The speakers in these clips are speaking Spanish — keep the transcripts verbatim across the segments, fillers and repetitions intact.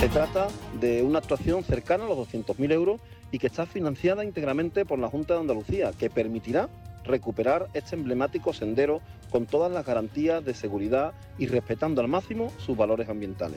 Se trata de una actuación cercana a los doscientos mil euros y que está financiada íntegramente por la Junta de Andalucía, que permitirá recuperar este emblemático sendero con todas las garantías de seguridad y respetando al máximo sus valores ambientales.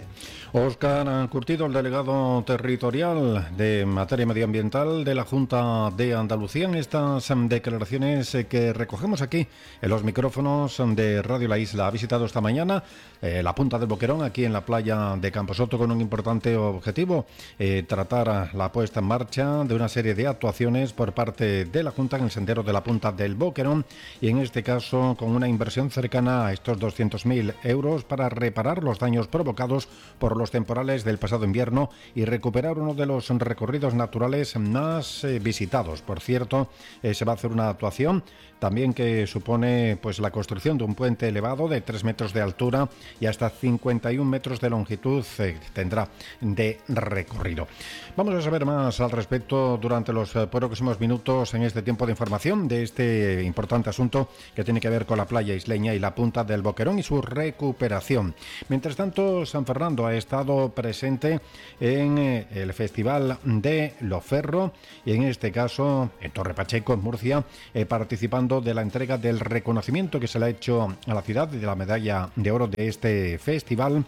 Óscar Curtido, el delegado territorial de materia medioambiental de la Junta de Andalucía, en estas declaraciones que recogemos aquí en los micrófonos de Radio La Isla. Ha visitado esta mañana eh, la Punta del Boquerón, aquí en la playa de Camposoto, con un importante objetivo, eh, tratar la puesta en marcha de una serie de actuaciones por parte de la Junta en el sendero de la Punta del Boquerón, y en este caso con una inversión cercana a estos doscientos mil euros para reparar los daños provocados por los temporales del pasado invierno y recuperar uno de los recorridos naturales más eh, visitados. Por cierto, eh, se va a hacer una actuación también que supone pues la construcción de un puente elevado de tres metros de altura y hasta cincuenta y un metros de longitud eh, tendrá de recorrido. Vamos a saber más al respecto durante los eh, próximos minutos en este tiempo de información de este importante asunto que tiene que ver con la playa isleña y la Punta del Boquerón y su recuperación. Mientras tanto, San Fernando ha estado presente en eh, el Festival de Loferro y en este caso en Torre Pacheco, en Murcia, eh, participando de la entrega del reconocimiento que se le ha hecho a la ciudad de la medalla de oro de este festival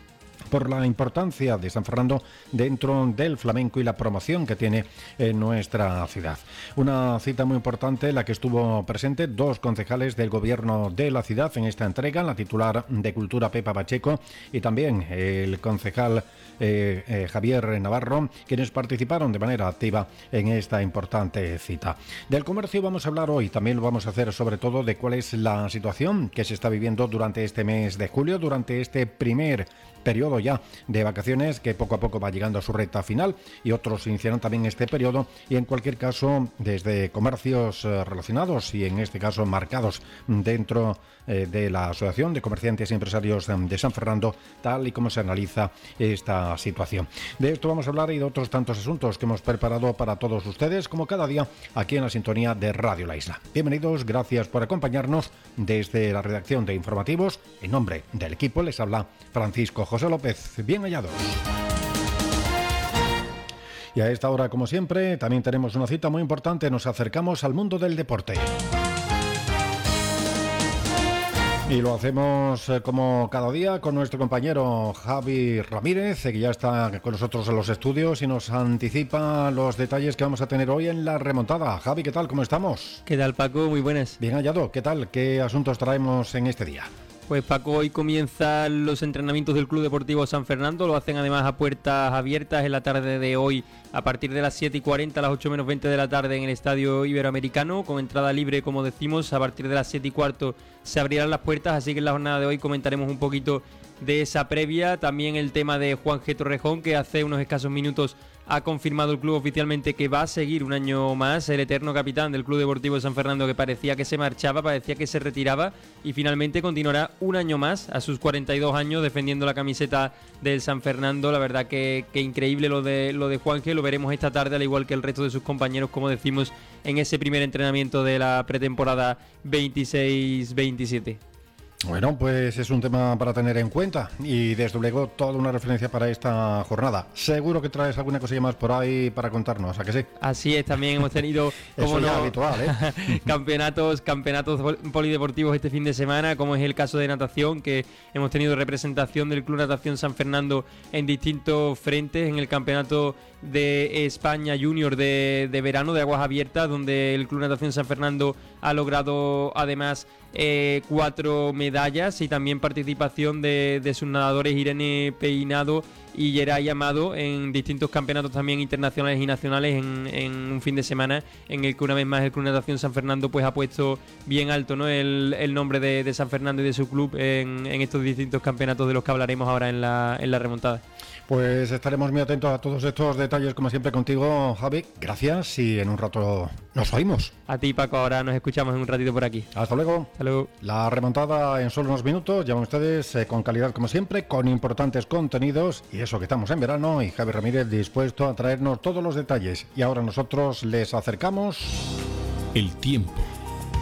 por la importancia de San Fernando dentro del flamenco y la promoción que tiene en nuestra ciudad. Una cita muy importante en la que estuvo presente dos concejales del gobierno de la ciudad en esta entrega, la titular de Cultura Pepa Pacheco y también el concejal eh, eh, Javier Navarro, quienes participaron de manera activa en esta importante cita. Del comercio vamos a hablar hoy, también lo vamos a hacer sobre todo de cuál es la situación que se está viviendo durante este mes de julio, durante este primer periodo ya de vacaciones que poco a poco va llegando a su recta final, y otros iniciarán también este periodo, y en cualquier caso desde comercios eh, relacionados y en este caso marcados dentro eh, de la Asociación de Comerciantes y Empresarios eh, de San Fernando, tal y como se analiza esta situación. De esto vamos a hablar y de otros tantos asuntos que hemos preparado para todos ustedes, como cada día aquí en la sintonía de Radio La Isla. Bienvenidos, gracias por acompañarnos desde la redacción de informativos. En nombre del equipo les habla Francisco José López. Bien hallados. Y a esta hora, como siempre, también tenemos una cita muy importante. Nos acercamos al mundo del deporte. Y lo hacemos eh, como cada día con nuestro compañero Javi Ramírez, eh, que ya está con nosotros en los estudios y nos anticipa los detalles que vamos a tener hoy en la remontada. Javi, ¿qué tal? ¿Cómo estamos? ¿Qué tal, Paco? Muy buenas. Bien hallado. ¿Qué tal? ¿Qué asuntos traemos en este día? Pues Paco, hoy comienzan los entrenamientos del Club Deportivo San Fernando, lo hacen además a puertas abiertas en la tarde de hoy, a partir de las siete y cuarenta a las ocho menos veinte de la tarde en el Estadio Iberoamericano, con entrada libre, como decimos. A partir de las siete y cuarto se abrirán las puertas, así que en la jornada de hoy comentaremos un poquito de esa previa, también el tema de Juan G. Torrejón, que hace unos escasos minutos ha confirmado el club oficialmente que va a seguir un año más, el eterno capitán del Club Deportivo de San Fernando, que parecía que se marchaba, parecía que se retiraba, y finalmente continuará un año más a sus cuarenta y dos años defendiendo la camiseta del San Fernando. La verdad que, que increíble lo de, lo de Juanje, lo veremos esta tarde al igual que el resto de sus compañeros, como decimos, en ese primer entrenamiento de la pretemporada veintiséis veintisiete. Bueno, pues es un tema para tener en cuenta y desde luego toda una referencia para esta jornada. Seguro que traes alguna cosilla más por ahí para contarnos, ¿a que sí? Así es, también hemos tenido como Eso ya no, habitual, ¿eh? campeonatos, campeonatos polideportivos este fin de semana, como es el caso de natación, que hemos tenido representación del Club Natación San Fernando en distintos frentes, en el Campeonato de España Junior de, de verano de aguas abiertas, donde el Club Natación San Fernando ha logrado además eh, cuatro medallas, y también participación de, de sus nadadores Irene Peinado y Yeray Amado en distintos campeonatos también internacionales y nacionales en, en un fin de semana en el que una vez más el Club Natación San Fernando pues ha puesto bien alto, ¿no?, el, el nombre de, de San Fernando y de su club en, en estos distintos campeonatos de los que hablaremos ahora en la, en la remontada. Pues estaremos muy atentos a todos estos detalles, como siempre, contigo, Javi. Gracias y en un rato nos oímos. A ti, Paco, ahora nos escuchamos en un ratito por aquí. Hasta luego. Hasta luego. La remontada en solo unos minutos, llaman ustedes eh, con calidad como siempre, con importantes contenidos, y eso que estamos en verano, y Javi Ramírez dispuesto a traernos todos los detalles. Y ahora nosotros les acercamos el tiempo.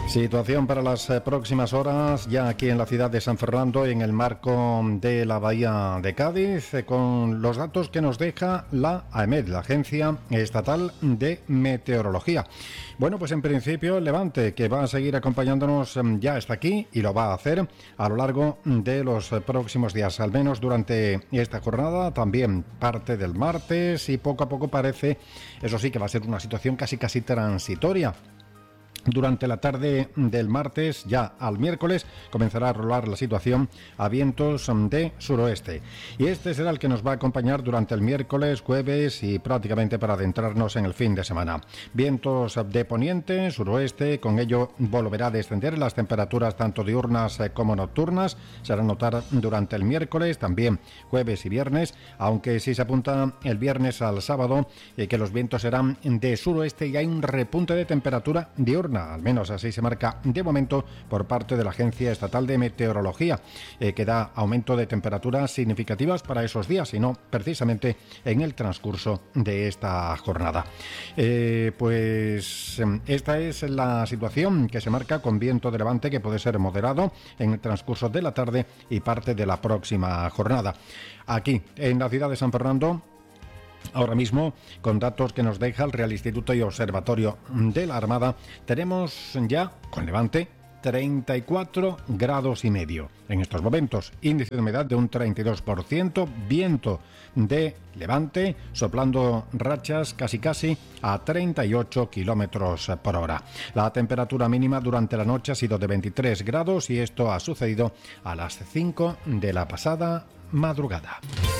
Situación para las eh, próximas horas ya aquí en la ciudad de San Fernando, en el marco de la bahía de Cádiz, eh, con los datos que nos deja la AEMET, la Agencia Estatal de Meteorología. Bueno, pues en principio el levante, que va a seguir acompañándonos, ya está aquí y lo va a hacer a lo largo de los próximos días, al menos durante esta jornada, también parte del martes, y poco a poco parece, eso sí, que va a ser una situación casi casi transitoria. Durante la tarde del martes, ya al miércoles, comenzará a rolar la situación a vientos de suroeste. Y este será el que nos va a acompañar durante el miércoles, jueves y prácticamente para adentrarnos en el fin de semana. Vientos de poniente, suroeste, con ello volverá a descender las temperaturas tanto diurnas como nocturnas. Se hará notar durante el miércoles, también jueves y viernes, aunque sí se apunta el viernes al sábado eh, que los vientos serán de suroeste y hay un repunte de temperatura diurna. Al menos así se marca de momento por parte de la Agencia Estatal de Meteorología, eh, que da aumento de temperaturas significativas para esos días y no precisamente en el transcurso de esta jornada. Eh, pues esta es la situación que se marca con viento de levante que puede ser moderado en el transcurso de la tarde y parte de la próxima jornada. Aquí en la ciudad de San Fernando, ahora mismo, con datos que nos deja el Real Instituto y Observatorio de la Armada, tenemos ya, con levante, treinta y cuatro grados y medio. En estos momentos, índice de humedad de un treinta y dos por ciento, viento de levante, soplando rachas casi casi a treinta y ocho kilómetros por hora. La temperatura mínima durante la noche ha sido de veintitrés grados y esto ha sucedido a las cinco de la pasada madrugada.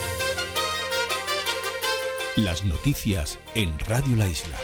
Las noticias en Radio La Isla.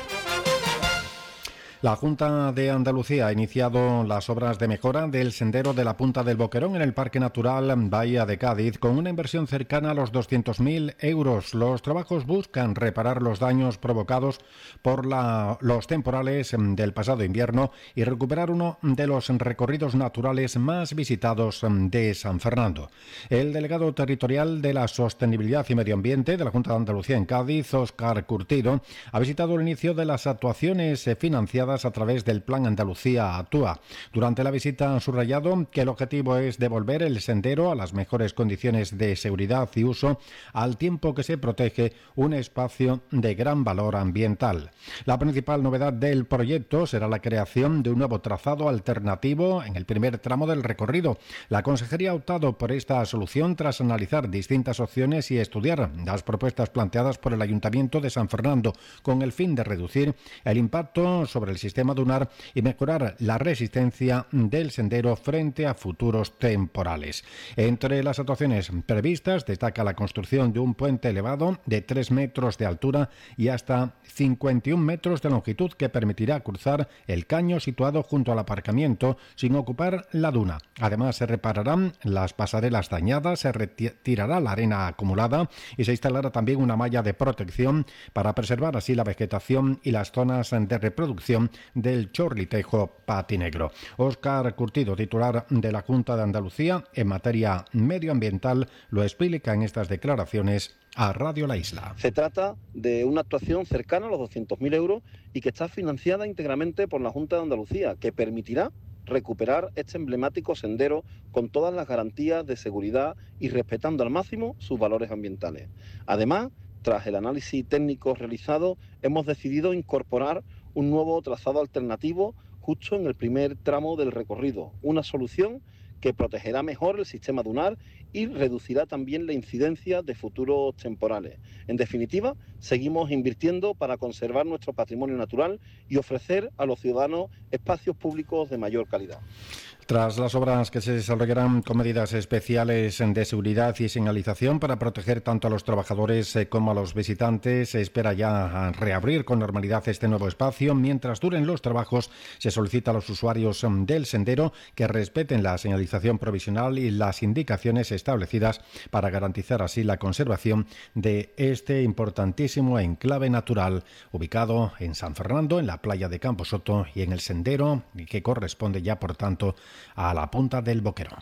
La Junta de Andalucía ha iniciado las obras de mejora del sendero de la Punta del Boquerón en el Parque Natural Bahía de Cádiz con una inversión cercana a los doscientos mil euros. Los trabajos buscan reparar los daños provocados por la, los temporales del pasado invierno y recuperar uno de los recorridos naturales más visitados de San Fernando. El delegado territorial de la Sostenibilidad y Medio Ambiente de la Junta de Andalucía en Cádiz, Óscar Curtido, ha visitado el inicio de las actuaciones financiadas a través del Plan Andalucía Actúa. Durante la visita han subrayado que el objetivo es devolver el sendero a las mejores condiciones de seguridad y uso, al tiempo que se protege un espacio de gran valor ambiental. La principal novedad del proyecto será la creación de un nuevo trazado alternativo en el primer tramo del recorrido. La Consejería ha optado por esta solución tras analizar distintas opciones y estudiar las propuestas planteadas por el Ayuntamiento de San Fernando, con el fin de reducir el impacto sobre el sistema dunar y mejorar la resistencia del sendero frente a futuros temporales. Entre las actuaciones previstas destaca la construcción de un puente elevado de tres metros de altura y hasta cincuenta y un metros de longitud que permitirá cruzar el caño situado junto al aparcamiento sin ocupar la duna. Además, se repararán las pasarelas dañadas, se retirará la arena acumulada y se instalará también una malla de protección para preservar así la vegetación y las zonas de reproducción del chorlitejo patinegro. Óscar Curtido, titular de la Junta de Andalucía en materia medioambiental, lo explica en estas declaraciones a Radio La Isla. Se trata de una actuación cercana a los doscientos mil euros y que está financiada íntegramente por la Junta de Andalucía, que permitirá recuperar este emblemático sendero con todas las garantías de seguridad y respetando al máximo sus valores ambientales. Además, tras el análisis técnico realizado, hemos decidido incorporar un nuevo trazado alternativo justo en el primer tramo del recorrido, una solución que protegerá mejor el sistema dunar y reducirá también la incidencia de futuros temporales. En definitiva, seguimos invirtiendo para conservar nuestro patrimonio natural y ofrecer a los ciudadanos espacios públicos de mayor calidad. Tras las obras que se desarrollarán con medidas especiales de seguridad y señalización para proteger tanto a los trabajadores como a los visitantes, se espera ya reabrir con normalidad este nuevo espacio. Mientras duren los trabajos, se solicita a los usuarios del sendero que respeten la señalización provisional y las indicaciones establecidas para garantizar así la conservación de este importantísimo enclave natural ubicado en San Fernando, en la playa de Camposoto y en el sendero que corresponde ya, por tanto, a la Punta del Boquerón.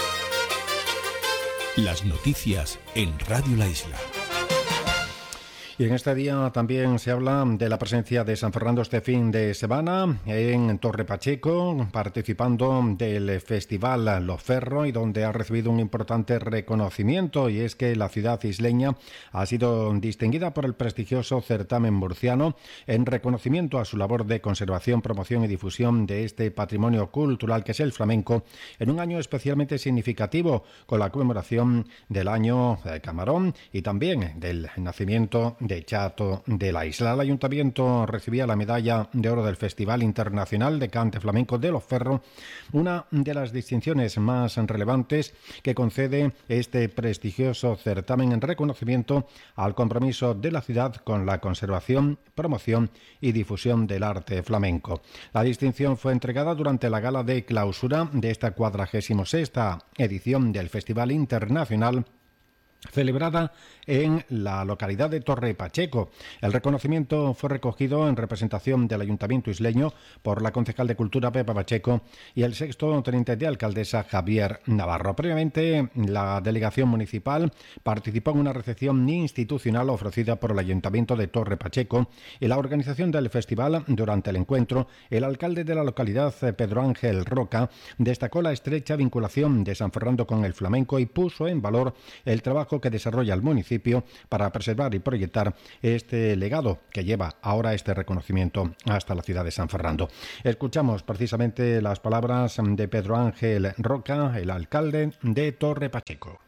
Las noticias en Radio La Isla. Y en este día también se habla de la presencia de San Fernando este fin de semana en Torre Pacheco, participando del Festival Lo Ferro, y donde ha recibido un importante reconocimiento, y es que la ciudad isleña ha sido distinguida por el prestigioso certamen murciano en reconocimiento a su labor de conservación, promoción y difusión de este patrimonio cultural que es el flamenco, en un año especialmente significativo con la conmemoración del año de Camarón y también del nacimiento de Chato de la Isla. El ayuntamiento recibía la medalla de oro del Festival Internacional de Cante Flamenco de Lo Ferro, una de las distinciones más relevantes que concede este prestigioso certamen en reconocimiento al compromiso de la ciudad con la conservación, promoción y difusión del arte flamenco. La distinción fue entregada durante la gala de clausura de esta cuadragésima sexta edición del Festival Internacional, celebrada en la localidad de Torre Pacheco. El reconocimiento fue recogido en representación del Ayuntamiento isleño por la concejal de Cultura Pepa Pacheco y el sexto teniente de alcaldesa Javier Navarro. Previamente, la delegación municipal participó en una recepción institucional ofrecida por el Ayuntamiento de Torre Pacheco y la organización del festival. Durante el encuentro, el alcalde de la localidad, Pedro Ángel Roca, destacó la estrecha vinculación de San Fernando con el flamenco y puso en valor el trabajo que desarrolla el municipio para preservar y proyectar este legado que lleva ahora este reconocimiento hasta la ciudad de San Fernando. Escuchamos precisamente las palabras de Pedro Ángel Roca, el alcalde de Torre Pacheco.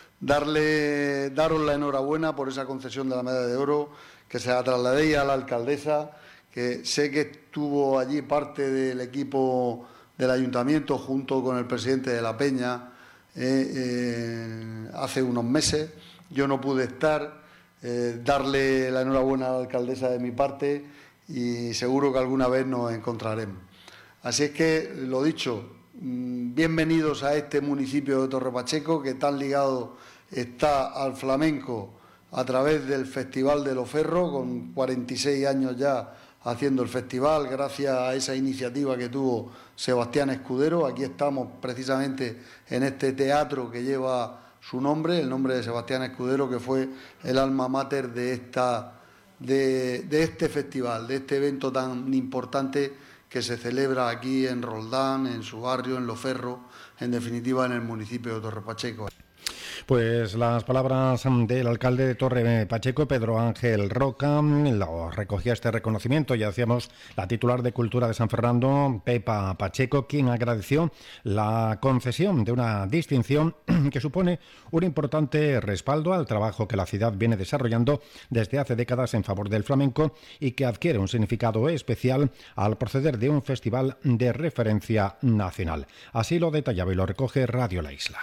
Darle, daros la enhorabuena por esa concesión de la medalla de oro, que se la trasladé a la alcaldesa, que sé que estuvo allí parte del equipo del ayuntamiento junto con el presidente de la Peña, Eh, eh, hace unos meses. Yo no pude estar, eh, darle la enhorabuena a la alcaldesa de mi parte y seguro que alguna vez nos encontraremos. Así es que, lo dicho, bienvenidos a este municipio de Torre Pacheco, que tan ligado está al flamenco a través del Festival de Lo Ferro, con cuarenta y seis años ya haciendo el festival, gracias a esa iniciativa que tuvo Sebastián Escudero. Aquí estamos precisamente en este teatro que lleva su nombre, el nombre de Sebastián Escudero, que fue el alma mater de, esta, de, de este festival, de este evento tan importante que se celebra aquí en Roldán, en su barrio, en Lo Ferro, en definitiva en el municipio de Torre Pacheco. Pues las palabras del alcalde de Torre Pacheco, Pedro Ángel Roca, lo recogía este reconocimiento. Ya decíamos, la titular de Cultura de San Fernando, Pepa Pacheco, quien agradeció la concesión de una distinción que supone un importante respaldo al trabajo que la ciudad viene desarrollando desde hace décadas en favor del flamenco y que adquiere un significado especial al proceder de un festival de referencia nacional. Así lo detallaba y lo recoge Radio La Isla.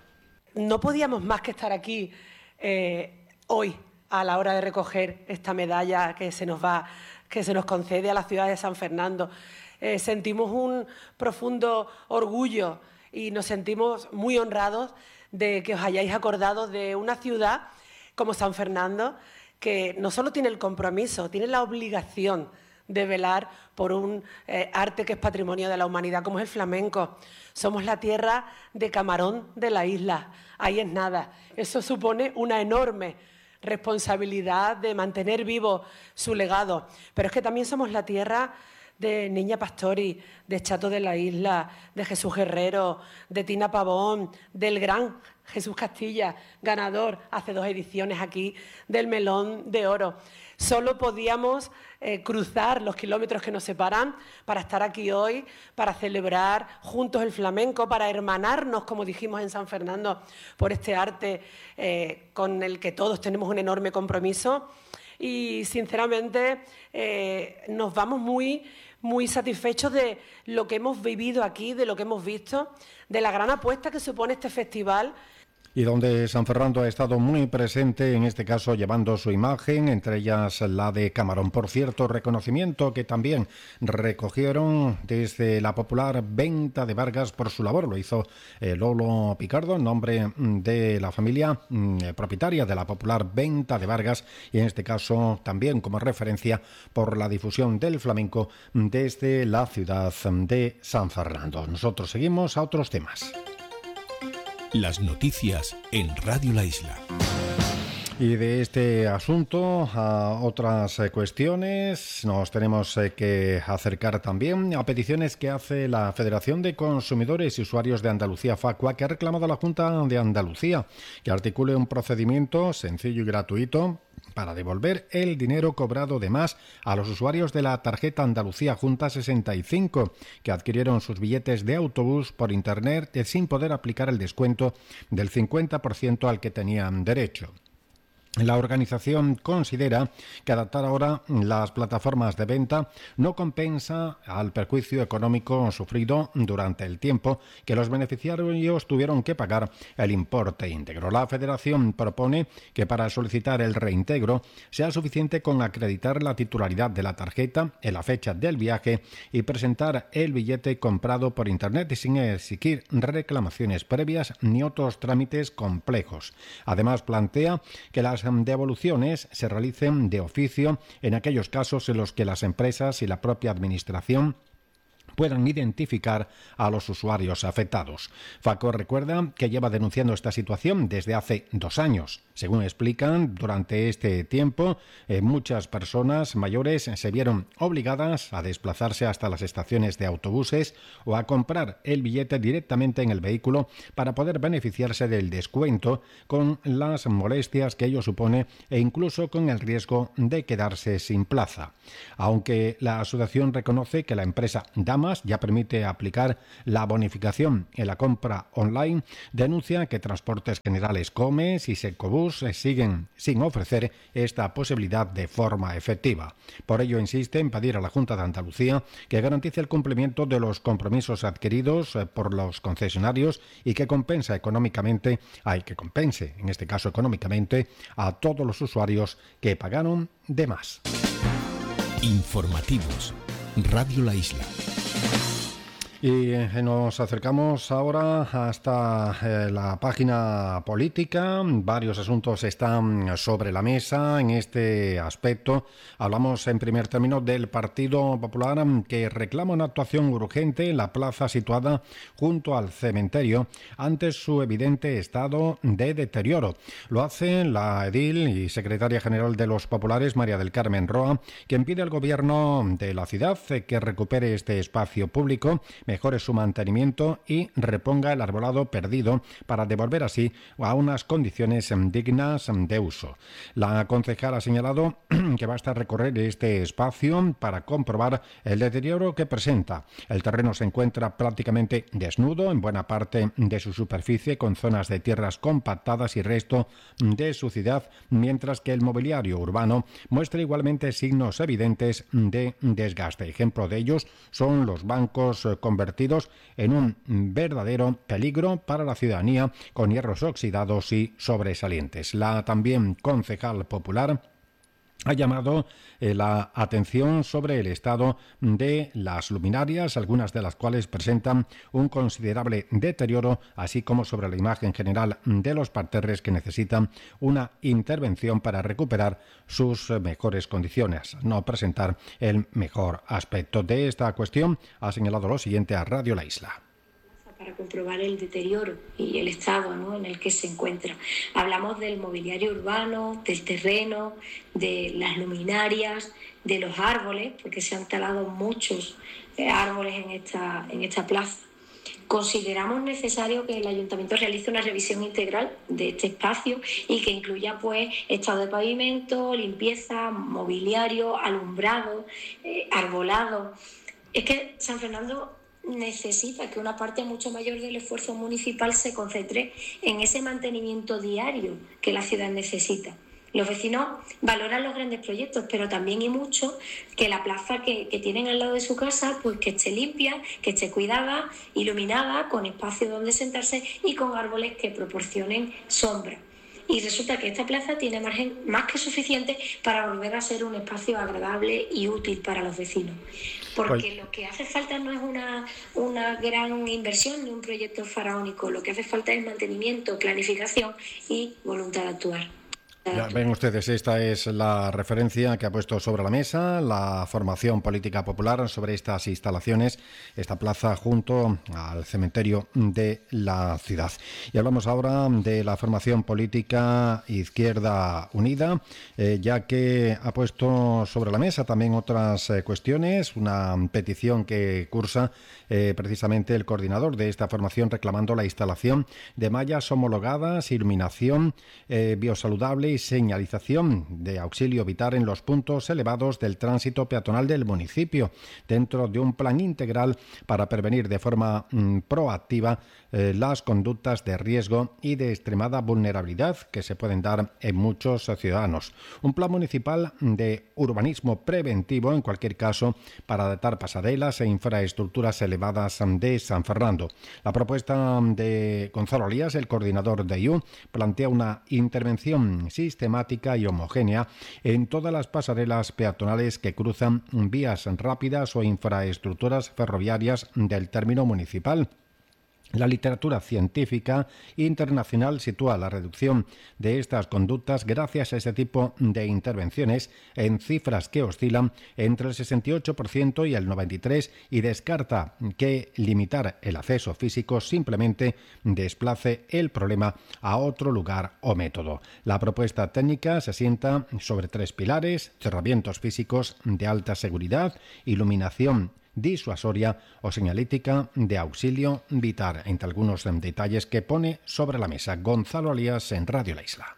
No podíamos más que estar aquí eh, hoy a la hora de recoger esta medalla que se nos va, que se nos concede a la ciudad de San Fernando. Eh, sentimos un profundo orgullo y nos sentimos muy honrados de que os hayáis acordado de una ciudad como San Fernando, que no solo tiene el compromiso, tiene la obligación de velar por un eh, arte que es patrimonio de la humanidad, como es el flamenco. Somos la tierra de Camarón de la isla, ahí es nada. Eso supone una enorme responsabilidad de mantener vivo su legado. Pero es que también somos la tierra de Niña Pastori, de Chato de la Isla, de Jesús Guerrero, de Tina Pavón, del gran Jesús Castilla, ganador hace dos ediciones aquí del Melón de Oro. Solo podíamos eh, cruzar los kilómetros que nos separan para estar aquí hoy, para celebrar juntos el flamenco, para hermanarnos, como dijimos en San Fernando, por este arte eh, con el que todos tenemos un enorme compromiso. Y, sinceramente, eh, nos vamos muy, muy satisfechos de lo que hemos vivido aquí, de lo que hemos visto, de la gran apuesta que supone este festival. Y donde San Fernando ha estado muy presente, en este caso llevando su imagen, entre ellas la de Camarón. Por cierto, reconocimiento que también recogieron desde la popular Venta de Vargas por su labor. Lo hizo eh, Lolo Picardo, en nombre de la familia eh, propietaria de la popular Venta de Vargas, y en este caso también como referencia por la difusión del flamenco desde la ciudad de San Fernando. Nosotros seguimos a otros temas. Las noticias en Radio La Isla. Y de este asunto a otras eh, cuestiones nos tenemos eh, que acercar también a peticiones que hace la Federación de Consumidores y Usuarios de Andalucía, FACUA, que ha reclamado a la Junta de Andalucía que articule un procedimiento sencillo y gratuito para devolver el dinero cobrado de más a los usuarios de la tarjeta Andalucía Junta sesenta y cinco, que adquirieron sus billetes de autobús por Internet sin poder aplicar el descuento del cincuenta por ciento al que tenían derecho. La organización considera que adaptar ahora las plataformas de venta no compensa al perjuicio económico sufrido durante el tiempo que los beneficiarios tuvieron que pagar el importe íntegro. La Federación propone que para solicitar el reintegro sea suficiente con acreditar la titularidad de la tarjeta en la fecha del viaje y presentar el billete comprado por Internet sin exigir reclamaciones previas ni otros trámites complejos. Además, plantea que las devoluciones se realicen de oficio en aquellos casos en los que las empresas y la propia administración puedan identificar a los usuarios afectados. FACO recuerda que lleva denunciando esta situación desde hace dos años. Según explican, durante este tiempo, eh, muchas personas mayores se vieron obligadas a desplazarse hasta las estaciones de autobuses o a comprar el billete directamente en el vehículo para poder beneficiarse del descuento, con las molestias que ello supone e incluso con el riesgo de quedarse sin plaza. Aunque la asociación reconoce que la empresa Damas ya permite aplicar la bonificación en la compra online, denuncia que Transportes Generales Comes y Secobús siguen sin ofrecer esta posibilidad de forma efectiva. Por ello insiste en pedir a la Junta de Andalucía que garantice el cumplimiento de los compromisos adquiridos por los concesionarios y que compensa económicamente, hay que compense, en este caso económicamente, a todos los usuarios que pagaron de más. Informativos. Radio La Isla. Y nos acercamos ahora hasta eh, la página política. Varios asuntos están sobre la mesa en este aspecto. Hablamos en primer término del Partido Popular, que reclama una actuación urgente en la plaza situada junto al cementerio ante su evidente estado de deterioro. Lo hace la edil y secretaria general de los Populares, María del Carmen Roa, quien pide al gobierno de la ciudad que recupere este espacio público, mejore su mantenimiento y reponga el arbolado perdido para devolver así a unas condiciones dignas de uso. La concejala ha señalado que basta recorrer este espacio para comprobar el deterioro que presenta. El terreno se encuentra prácticamente desnudo en buena parte de su superficie, con zonas de tierras compactadas y resto de suciedad, mientras que el mobiliario urbano muestra igualmente signos evidentes de desgaste. Ejemplo de ellos son los bancos convertidos en un verdadero peligro para la ciudadanía, con hierros oxidados y sobresalientes. La también concejal popular ha llamado eh, la atención sobre el estado de las luminarias, algunas de las cuales presentan un considerable deterioro, así como sobre la imagen general de los parterres, que necesitan una intervención para recuperar sus mejores condiciones, no presentar el mejor aspecto. De esta cuestión ha señalado lo siguiente a Radio La Isla. Para comprobar el deterioro y el estado, ¿no?, en el que se encuentra. Hablamos del mobiliario urbano, del terreno, de las luminarias, de los árboles, porque se han talado muchos eh, árboles en esta, en esta plaza. Consideramos necesario que el Ayuntamiento realice una revisión integral de este espacio y que incluya, pues, estado de pavimento, limpieza, mobiliario, alumbrado, eh, arbolado. Es que San Fernando necesita que una parte mucho mayor del esfuerzo municipal se concentre en ese mantenimiento diario que la ciudad necesita. Los vecinos valoran los grandes proyectos, pero también y mucho que la plaza que, que tienen al lado de su casa, pues que esté limpia, que esté cuidada, iluminada, con espacio donde sentarse y con árboles que proporcionen sombra. Y resulta que esta plaza tiene margen más que suficiente para volver a ser un espacio agradable y útil para los vecinos. Porque lo que hace falta no es una, una gran inversión ni un proyecto faraónico. Lo que hace falta es mantenimiento, planificación y voluntad de actuar. Ya ven ustedes, esta es la referencia que ha puesto sobre la mesa la formación política popular sobre estas instalaciones, esta plaza junto al cementerio de la ciudad. Y hablamos ahora de la formación política Izquierda Unida, eh, ya que ha puesto sobre la mesa también otras eh, cuestiones, una petición que cursa eh, precisamente el coordinador de esta formación reclamando la instalación de mallas homologadas, iluminación eh, biosaludable y señalización de auxilio vital en los puntos elevados del tránsito peatonal del municipio, dentro de un plan integral para prevenir de forma mm, proactiva eh, las conductas de riesgo y de extremada vulnerabilidad que se pueden dar en muchos ciudadanos. Un plan municipal de urbanismo preventivo, en cualquier caso, para adaptar pasarelas e infraestructuras elevadas de San Fernando. La propuesta de Gonzalo Alías, el coordinador de I U, plantea una intervención sistemática y homogénea en todas las pasarelas peatonales que cruzan vías rápidas o infraestructuras ferroviarias del término municipal. La literatura científica internacional sitúa la reducción de estas conductas gracias a este tipo de intervenciones en cifras que oscilan entre el sesenta y ocho por ciento y el noventa y tres por ciento y descarta que limitar el acceso físico simplemente desplace el problema a otro lugar o método. La propuesta técnica se asienta sobre tres pilares: cerramientos físicos de alta seguridad, iluminación disuasoria o señalítica de auxilio vital, entre algunos detalles que pone sobre la mesa Gonzalo Alías en Radio La Isla.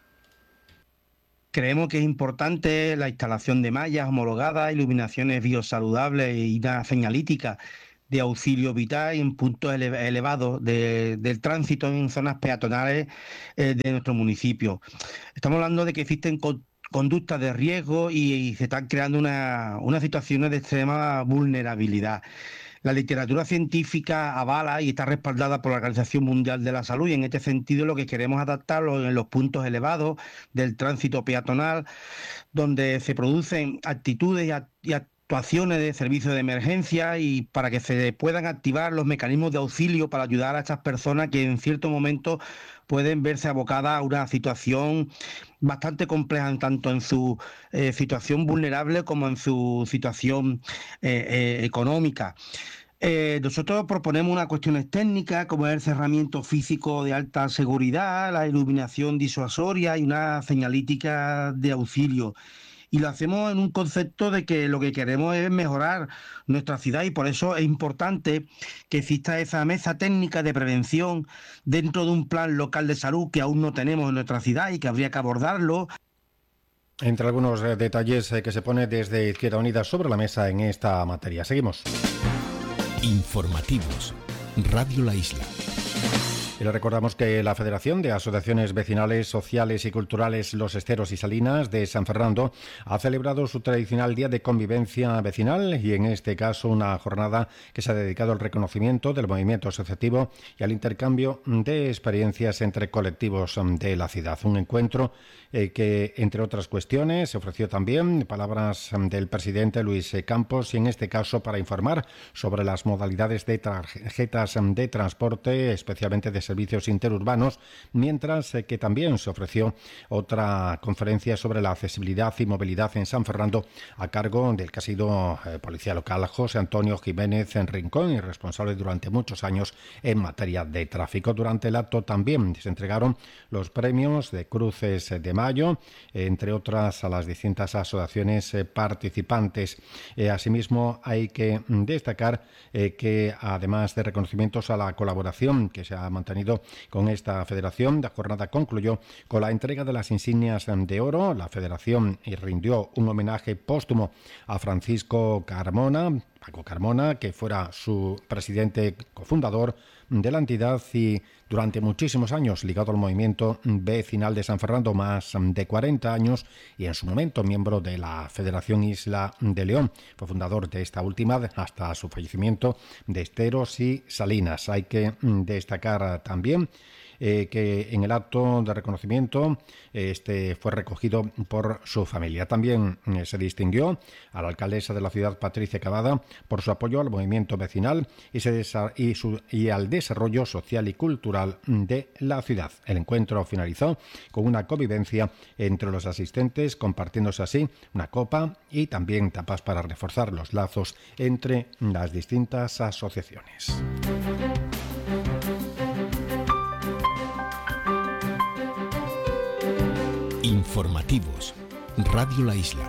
Creemos que es importante la instalación de mallas homologadas, iluminaciones biosaludables y una señalítica de auxilio vital en puntos ele- elevados de, del tránsito en zonas peatonales eh, de nuestro municipio. Estamos hablando de que existen con conductas de riesgo y, y se están creando una, unas situaciones de extrema vulnerabilidad. La literatura científica avala y está respaldada por la Organización Mundial de la Salud, y en este sentido lo que queremos adaptarlo en los puntos elevados del tránsito peatonal, donde se producen actitudes y, a, y actuaciones de servicio de emergencia, y para que se puedan activar los mecanismos de auxilio para ayudar a estas personas que en cierto momento pueden verse abocadas a una situación bastante compleja, tanto en su eh, situación vulnerable como en su situación eh, eh, económica. Eh, nosotros proponemos unas cuestiones técnicas como el cerramiento físico de alta seguridad, la iluminación disuasoria y una señalítica de auxilio. Y lo hacemos en un concepto de que lo que queremos es mejorar nuestra ciudad, y por eso es importante que exista esa mesa técnica de prevención dentro de un plan local de salud que aún no tenemos en nuestra ciudad y que habría que abordarlo. Entre algunos eh, detalles eh, que se pone desde Izquierda Unida sobre la mesa en esta materia. Seguimos. Informativos. Radio La Isla. Y le recordamos que la Federación de Asociaciones Vecinales, Sociales y Culturales Los Esteros y Salinas de San Fernando ha celebrado su tradicional Día de Convivencia Vecinal, y en este caso una jornada que se ha dedicado al reconocimiento del movimiento asociativo y al intercambio de experiencias entre colectivos de la ciudad. Un encuentro eh, que, entre otras cuestiones, se ofreció también palabras del presidente Luis Campos, y en este caso para informar sobre las modalidades de tarjetas de transporte, especialmente de servicios interurbanos, mientras que también se ofreció otra conferencia sobre la accesibilidad y movilidad en San Fernando a cargo del que ha sido eh, policía local José Antonio Jiménez en Rincón, y responsable durante muchos años en materia de tráfico. Durante el acto también se entregaron los premios de Cruces de Mayo, eh, entre otras a las distintas asociaciones eh, participantes. Eh, asimismo, hay que destacar eh, que además de reconocimientos a la colaboración que se ha mantenido con esta federación, la jornada concluyó con la entrega de las insignias de oro. La federación rindió un homenaje póstumo a Francisco Carmona, Paco Carmona, que fuera su presidente cofundador de la entidad y durante muchísimos años ligado al movimiento vecinal de San Fernando, más de cuarenta años, y en su momento miembro de la Federación Isla de León. Fue fundador de esta última hasta su fallecimiento de Esteros y Salinas. Hay que destacar también eh, que en el acto de reconocimiento este fue recogido por su familia. También eh, se distinguió a la alcaldesa de la ciudad, Patricia Cavada, por su apoyo al movimiento vecinal y, se y, su y al desarrollo social y cultural de la ciudad. El encuentro finalizó con una convivencia entre los asistentes, compartiéndose así una copa y también tapas para reforzar los lazos entre las distintas asociaciones. Informativos, Radio La Isla.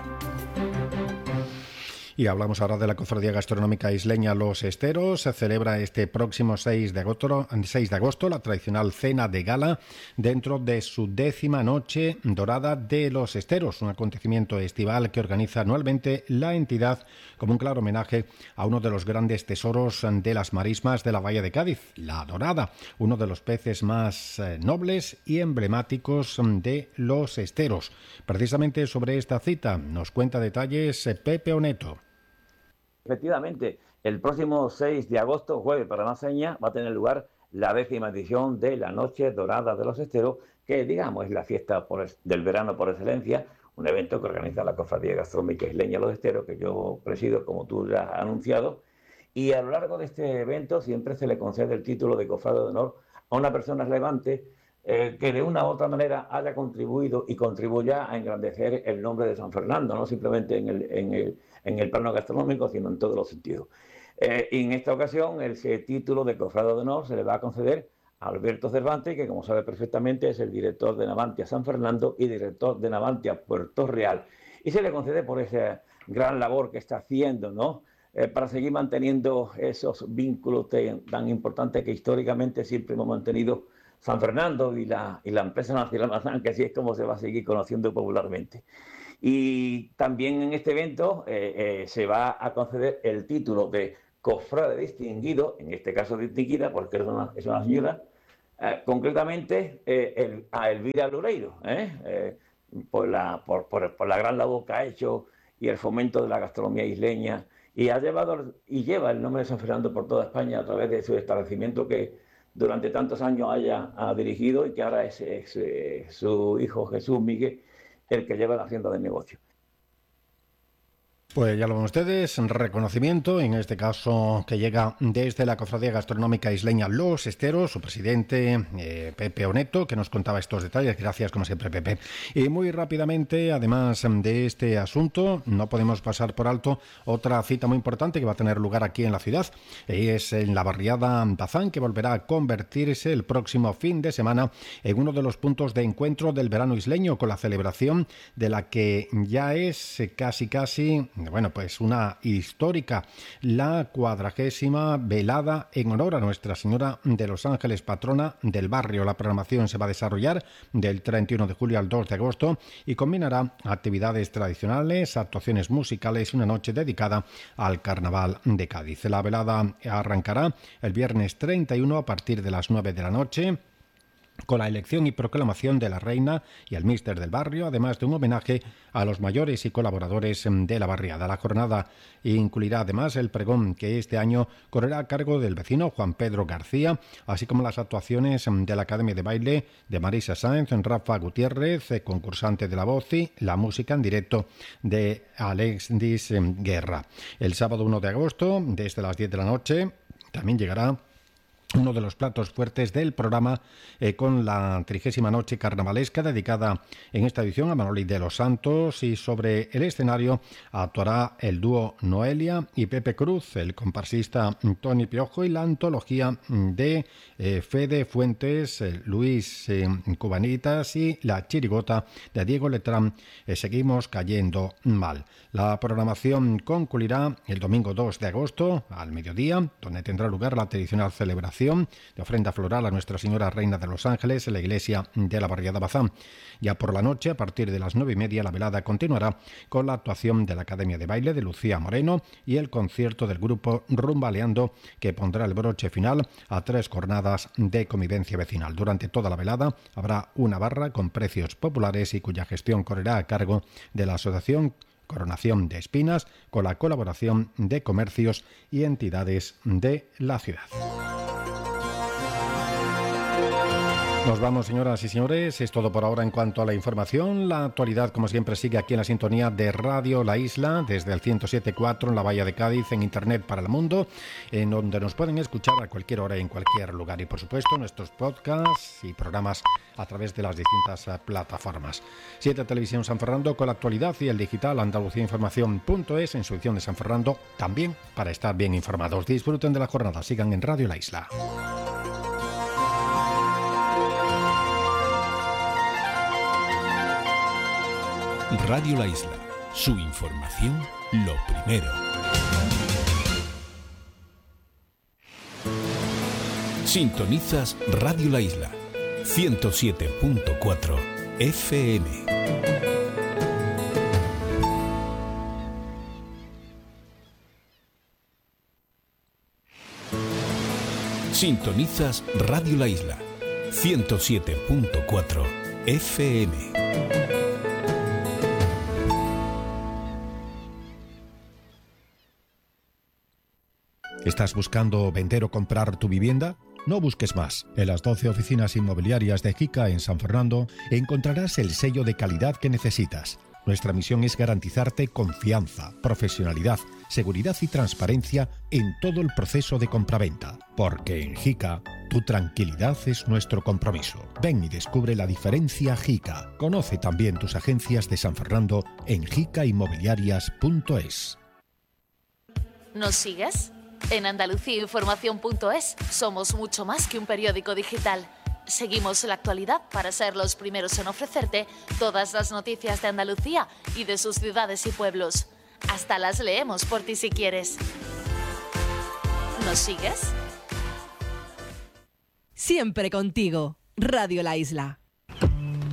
Y hablamos ahora de la Cofradía Gastronómica Isleña Los Esteros. Se celebra este próximo seis de agosto, seis de agosto la tradicional cena de gala dentro de su décima noche dorada de Los Esteros, un acontecimiento estival que organiza anualmente la entidad como un claro homenaje a uno de los grandes tesoros de las marismas de la Bahía de Cádiz, la dorada, uno de los peces más nobles y emblemáticos de Los Esteros. Precisamente sobre esta cita nos cuenta detalles Pepe Oneto. Efectivamente, el próximo seis de agosto, jueves para la seña, va a tener lugar la décima edición de la Noche Dorada de los Esteros, que digamos es la fiesta por el, del verano por excelencia, un evento que organiza la Cofradía Gastronómica Isleña Los Esteros, que yo presido, como tú ya has anunciado, y a lo largo de este evento siempre se le concede el título de Cofrade de Honor a una persona relevante eh, que de una u otra manera haya contribuido y contribuya a engrandecer el nombre de San Fernando, no simplemente en el, en el en el plano gastronómico, sino en todos los sentidos. Eh, y en esta ocasión, ese título de Cofrade de Honor se le va a conceder a Alberto Cervantes, que como sabe perfectamente es el director de Navantia San Fernando y director de Navantia Puerto Real. Y se le concede por esa gran labor que está haciendo, ¿no? Eh, para seguir manteniendo esos vínculos te, tan importantes que históricamente siempre hemos mantenido San Fernando y la, y la empresa nacional Mazán, que así es como se va a seguir conociendo popularmente. Y también en este evento eh, eh, se va a conceder el título de Cofrade Distinguido, en este caso distinguida porque es una, es una señora, eh, concretamente eh, el, a Elvira Loureiro, ¿eh? Eh, por, la, por, por, por la gran labor que ha hecho y el fomento de la gastronomía isleña, y ha llevado y lleva el nombre de San Fernando por toda España a través de su establecimiento que durante tantos años haya ha dirigido y que ahora es, es, es su hijo Jesús Miguel el que lleva la hacienda de negocio. Pues ya lo ven ustedes, reconocimiento, en este caso que llega desde la Cofradía Gastronómica Isleña Los Esteros, su presidente eh, Pepe Oneto, que nos contaba estos detalles. Gracias, como siempre, Pepe. Y muy rápidamente, además de este asunto, no podemos pasar por alto otra cita muy importante que va a tener lugar aquí en la ciudad. Y es en la barriada Bazán, que volverá a convertirse el próximo fin de semana en uno de los puntos de encuentro del verano isleño, con la celebración de la que ya es casi casi... Bueno, pues una histórica, la cuadragésima velada en honor a Nuestra Señora de los Ángeles, patrona del barrio. La programación se va a desarrollar del treinta y uno de julio al dos de agosto y combinará actividades tradicionales, actuaciones musicales y una noche dedicada al Carnaval de Cádiz. La velada arrancará el viernes treinta y uno a partir de las nueve de la noche, con la elección y proclamación de la reina y el míster del barrio, además de un homenaje a los mayores y colaboradores de la barriada. La jornada incluirá además el pregón, que este año correrá a cargo del vecino Juan Pedro García, así como las actuaciones de la Academia de Baile de Marisa Sáenz, Rafa Gutiérrez, concursante de La Voz, y la música en directo de Alexis Guerra. El sábado uno de agosto, desde las diez de la noche, también llegará uno de los platos fuertes del programa, eh, con la trigésima noche carnavalesca dedicada en esta edición a Manoli de los Santos, y sobre el escenario actuará el dúo Noelia y Pepe Cruz, el comparsista Tony Piojo y la antología de eh, Fede Fuentes, eh, Luis eh, Cubanitas y la chirigota de Diego Letrán, eh, Seguimos Cayendo Mal. La programación concluirá el domingo dos de agosto al mediodía, donde tendrá lugar la tradicional celebración de ofrenda floral a Nuestra Señora Reina de los Ángeles en la iglesia de la barriada Bazán. Ya por la noche, a partir de las nueve y media, la velada continuará con la actuación de la Academia de Baile de Lucía Moreno y el concierto del grupo Rumbaleando, que pondrá el broche final a tres jornadas de convivencia vecinal. Durante toda la velada habrá una barra con precios populares y cuya gestión correrá a cargo de la asociación Coronación de Espinas, con la colaboración de comercios y entidades de la ciudad. Nos vamos, señoras y señores. Es todo por ahora en cuanto a la información. La actualidad, como siempre, sigue aquí en la sintonía de Radio La Isla, desde el ciento siete punto cuatro en la Bahía de Cádiz, en Internet para el mundo, en donde nos pueden escuchar a cualquier hora y en cualquier lugar. Y, por supuesto, nuestros podcasts y programas a través de las distintas uh, plataformas. siete Televisión San Fernando, con la actualidad y el digital Andalucía Información punto es en su edición de San Fernando, también para estar bien informados. Disfruten de la jornada. Sigan en Radio La Isla. Radio La Isla, su información lo primero. Sintonizas Radio La Isla, ciento siete punto cuatro F M. Sintonizas Radio La Isla, ciento siete punto cuatro F M. ¿Estás buscando vender o comprar tu vivienda? No busques más. En las doce oficinas inmobiliarias de Jica en San Fernando encontrarás el sello de calidad que necesitas. Nuestra misión es garantizarte confianza, profesionalidad, seguridad y transparencia en todo el proceso de compraventa. Porque en Jica, tu tranquilidad es nuestro compromiso. Ven y descubre la diferencia Jica. Conoce también tus agencias de San Fernando en jica inmobiliarias punto es. ¿Nos sigues? En Andalucía Información punto es somos mucho más que un periódico digital. Seguimos la actualidad para ser los primeros en ofrecerte todas las noticias de Andalucía y de sus ciudades y pueblos. Hasta las leemos por ti si quieres. ¿Nos sigues? Siempre contigo, Radio La Isla.